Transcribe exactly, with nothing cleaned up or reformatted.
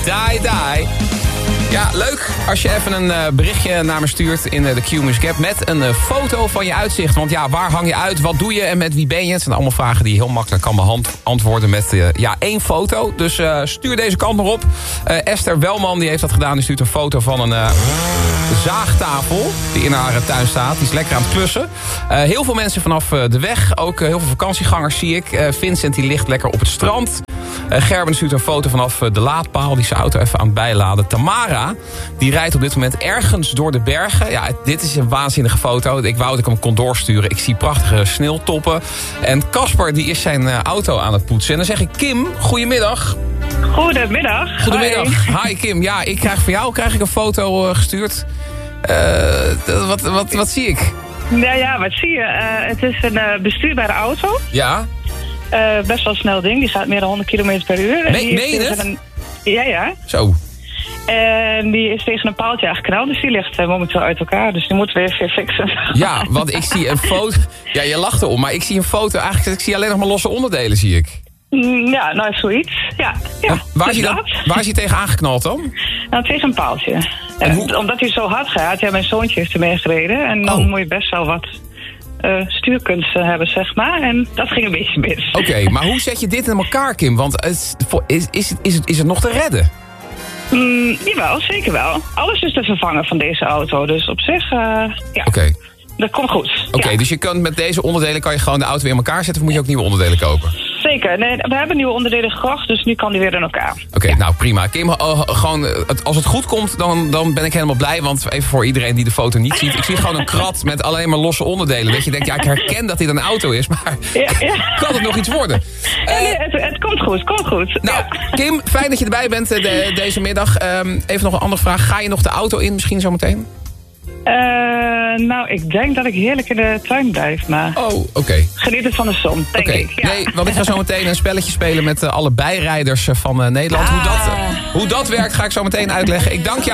Die Die. Ja, leuk als je even een uh, berichtje naar me stuurt in uh, de Q-Music app met een uh, foto van je uitzicht. Want ja, waar hang je uit, wat doe je en met wie ben je? Het zijn allemaal vragen die je heel makkelijk kan beantwoorden met uh, ja, één foto. Dus uh, stuur deze kant maar op. Uh, Esther Welman die heeft dat gedaan. Die stuurt een foto van een uh, zaagtafel die in haar tuin staat. Die is lekker aan het klussen. Uh, heel veel mensen vanaf uh, de weg. Ook uh, heel veel vakantiegangers zie ik. Uh, Vincent die ligt lekker op het strand. Uh, Gerben stuurt een foto vanaf uh, de laadpaal. Die is zijn auto even aan het bijladen. Tamara, die rijdt op dit moment ergens door de bergen. Ja, dit is een waanzinnige foto. Ik wou dat ik hem kon doorsturen. Ik zie prachtige sneeuwtoppen. En Casper, die is zijn uh, auto aan het poetsen. En dan zeg ik, Kim, goedemiddag. Goedemiddag. Goedemiddag. Hi, Hi Kim. Ja, ik krijg van jou krijg ik een foto uh, gestuurd. Uh, wat, wat, wat zie ik? Ja, ja, wat zie je? Uh, het is een uh, bestuurbare auto. Ja. Uh, best wel een snel ding. Die gaat meer dan honderd kilometer per uur. En Nee, die meen je het? Een... Ja, ja. Zo. En die is tegen een paaltje geknald. Dus die ligt uh, momenteel uit elkaar. Dus die moeten we even fixen. Ja, want ik zie een foto... Ja, je lacht erom, maar ik zie een foto... Eigenlijk, ik zie alleen nog maar losse onderdelen, zie ik. Ja, nou zoiets. Ja, ja. Waar is, hij dan, waar is hij tegen aangeknald dan? Nou, tegen een paaltje. En Uh, hoe... Omdat hij zo hard gaat. Ja, mijn zoontje heeft ermee gereden. En dan oh. moet je best wel wat uh, stuurkunsten hebben, zeg maar. En dat ging een beetje mis. Oké, okay, maar hoe zet je dit in elkaar, Kim? Want is, is, is, het, is, het, is het nog te redden? Mm, jawel, zeker wel. Alles is te vervangen van deze auto. Dus op zich, uh, ja. Oké. Okay. Dat komt goed. Oké, okay, ja. Dus je kunt met deze onderdelen kan je gewoon de auto weer in elkaar zetten... of moet je ook nieuwe onderdelen kopen? Zeker. Nee, we hebben nieuwe onderdelen gekocht, dus nu kan die weer in elkaar. Oké, okay, ja. Nou prima. Kim, uh, gewoon, uh, als het goed komt, dan, dan ben ik helemaal blij. Want even voor iedereen die de foto niet ziet... ik zie gewoon een krat met alleen maar losse onderdelen. Dat je denkt, ja, ik herken dat dit een auto is... maar ja, ja. kan het nog iets worden? Uh, nee, het, het komt goed, komt goed. Nou, ja. Kim, fijn dat je erbij bent de, deze middag. Um, even nog een andere vraag. Ga je nog de auto in misschien zometeen? Uh, nou, ik denk dat ik heerlijk in de tuin blijf, maar... Oh, oké. Okay. Genieten van de zon, denk okay. ik. Ja. Nee, want ik ga zo meteen een spelletje spelen met uh, alle bijrijders van uh, Nederland. Ah. Hoe, dat, uh, hoe dat werkt ga ik zo meteen uitleggen. Ik dank jou.